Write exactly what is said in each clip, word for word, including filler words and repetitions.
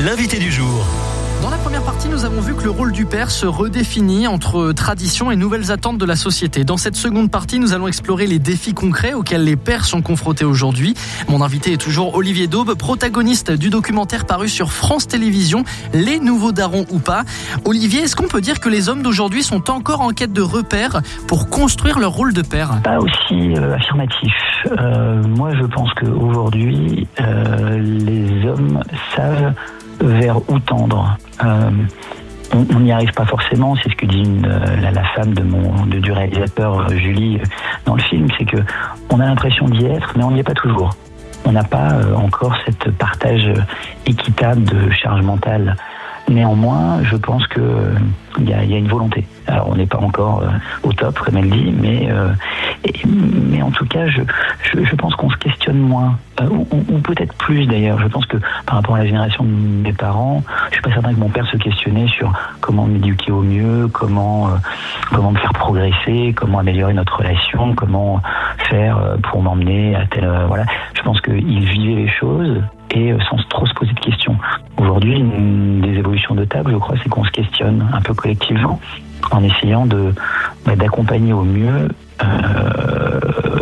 l'invité du jour. Dans la première partie, nous avons vu que le rôle du père se redéfinit entre traditions et nouvelles attentes de la société. Dans cette seconde partie, nous allons explorer les défis concrets auxquels les pères sont confrontés aujourd'hui. Mon invité est toujours Olivier Daube, protagoniste du documentaire paru sur France Télévisions, Les Nouveaux Darons ou pas. Olivier, est-ce qu'on peut dire que les hommes d'aujourd'hui sont encore en quête de repères pour construire leur rôle de père ? Pas aussi euh, affirmatif. Euh, moi, je pense qu'aujourd'hui, euh, les hommes savent vers où tendre. Euh, on n'y arrive pas forcément, c'est ce que dit une, la, la femme de mon, de, du réalisateur Julie dans le film, c'est que on a l'impression d'y être, mais on n'y est pas toujours. On n'a pas euh, encore cette partage équitable de charge mentale. Néanmoins, je pense que euh, y a, y a une volonté. Alors, on n'est pas encore euh, au top, comme elle dit, mais euh, et, mais en tout cas, je, je, je pense qu'on se questionne moins, euh, ou, ou peut-être plus d'ailleurs. Je pense que par rapport à la génération de mes parents, je suis pas certain que mon père se questionnait sur comment m'éduquer au mieux, comment euh, comment me faire progresser, comment améliorer notre relation, comment faire euh, pour m'emmener à tel euh, voilà. Je pense qu'il vivait les choses et euh, sans trop se poser de questions. Aujourd'hui, une des évolutions de table, je crois, c'est qu'on se questionne un peu collectivement en essayant de bah, d'accompagner au mieux euh,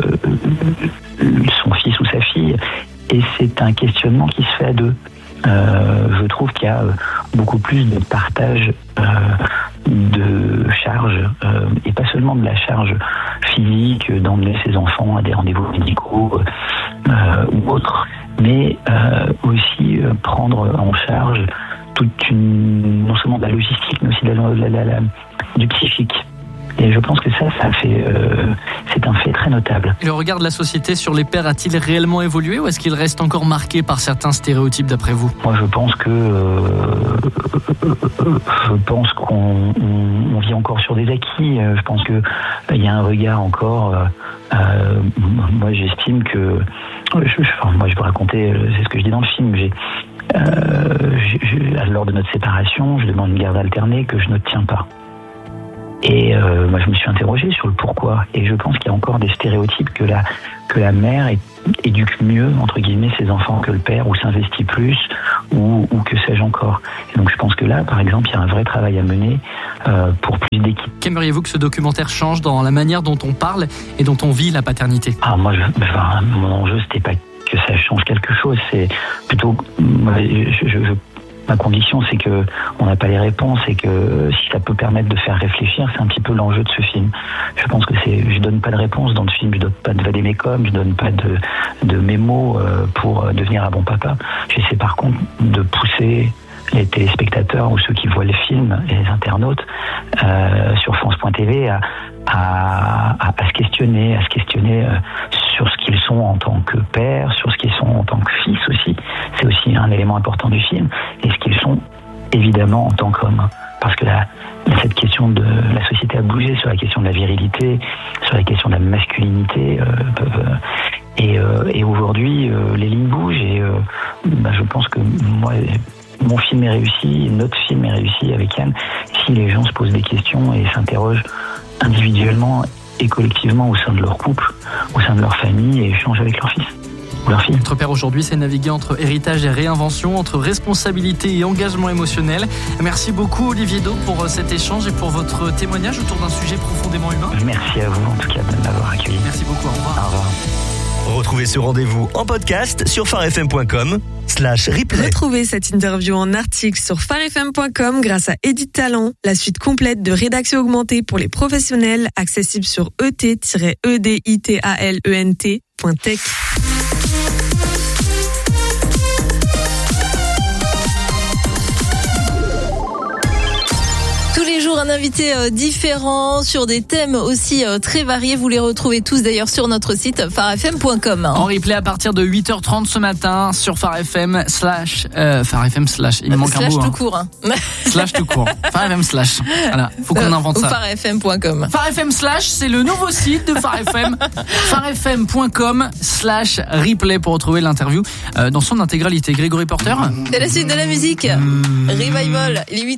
son fils ou sa fille. Et c'est un questionnement qui se fait à deux. Euh, je trouve qu'il y a beaucoup plus de partage euh, de charges, euh, et pas seulement de la charge physique, d'emmener ses enfants à des rendez-vous médicaux euh, ou autres, mais euh, aussi euh, prendre en charge toute une, non seulement de la logistique, mais aussi de la, la, la, la, du psychique. Et je pense que ça, ça fait, euh, c'est un fait très notable. Le regard de la société sur les pères a-t-il réellement évolué ou est-ce qu'il reste encore marqué par certains stéréotypes d'après vous ? Moi, je pense que euh, je pense qu'on on, on vit encore sur des acquis. Je pense que il y a un regard encore. Euh, euh, moi, j'estime que, je, je, enfin, moi, je vais raconter, c'est ce que je dis dans le film. J'ai Euh, je, je, lors de notre séparation, je demande une garde alternée que je ne tiens pas. Et euh, moi, je me suis interrogé sur le pourquoi. Et je pense qu'il y a encore des stéréotypes que la que la mère éduque mieux entre guillemets ses enfants que le père, ou s'investit plus, ou, ou que sais-je encore. Et donc, je pense que là, par exemple, il y a un vrai travail à mener euh, pour plus d'équité. Qu'aimeriez-vous que ce documentaire change dans la manière dont on parle et dont on vit la paternité ? Ah, moi, je, enfin, mon enjeu, c'était pas que ça change quelque chose, c'est plutôt je, je, je, ma conviction, c'est que on n'a pas les réponses et que si ça peut permettre de faire réfléchir, c'est un petit peu l'enjeu de ce film. Je pense que c'est, je donne pas de réponse dans le film, je donne pas de vadémécum, je donne pas de de mémo pour devenir un bon papa. J'essaie par contre de pousser les téléspectateurs ou ceux qui voient le film, et les internautes euh, sur France point T V à, à, à, à se questionner, à se questionner euh, sur ce qu'ils sont en tant que père, sur ce qu'ils sont en tant que fils aussi. C'est aussi un élément important du film, et ce qu'ils sont évidemment en tant qu'hommes. Parce que la, cette question de la société a bougé sur la question de la virilité, sur la question de la masculinité. Euh, peuvent, et, euh, et aujourd'hui, euh, les lignes bougent, et euh, bah, je pense que moi, mon film est réussi, notre film est réussi avec Yann, si les gens se posent des questions et s'interrogent individuellement et collectivement au sein de leur couple, au sein de leur famille, et échangent avec leur fils ou leur fille. Être père aujourd'hui, c'est naviguer entre héritage et réinvention, entre responsabilité et engagement émotionnel. Merci beaucoup Olivier Daube pour cet échange et pour votre témoignage autour d'un sujet profondément humain. Merci à vous en tout cas de m'avoir accueilli. Merci beaucoup, au revoir. Au revoir. Retrouvez ce rendez-vous en podcast sur farfm point com slash replay. Retrouvez cette interview en article sur farfm point com grâce à Edit Talent, la suite complète de rédaction augmentée pour les professionnels, accessible sur e t tiret e d i t a l e n t point tech. Tous les jours, un invité euh, différent sur des thèmes aussi euh, très variés. Vous les retrouvez tous d'ailleurs sur notre site farfm point com. En replay à partir de huit heures trente ce matin sur farfm slash euh, farfm slash. Il me manque slash un bout. Tout hein. court. Hein. Slash tout court. farfm slash. Voilà, faut qu'on invente euh, ça. farfm point com. farfm slash, c'est le nouveau site de farfm. farfm point com slash replay pour retrouver l'interview euh, dans son intégralité. Grégory Porter. C'est la suite de la musique. Mmh. Revival. Il est huit